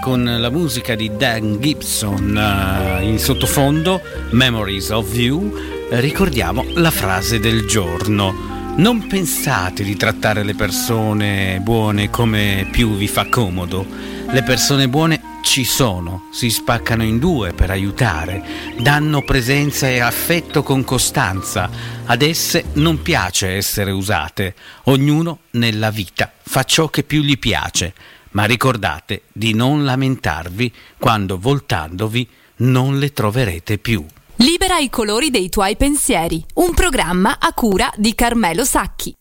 con la musica di Dan Gibson in sottofondo, Memories of You, ricordiamo la frase del giorno. Non pensate di trattare le persone buone come più vi fa comodo. Le persone buone ci sono, si spaccano in due per aiutare, danno presenza e affetto con costanza. Ad esse non piace essere usate. Ognuno nella vita fa ciò che più gli piace, ma ricordate di non lamentarvi quando voltandovi non le troverete più. Libera i colori dei tuoi pensieri, un programma a cura di Carmelo Sacchi.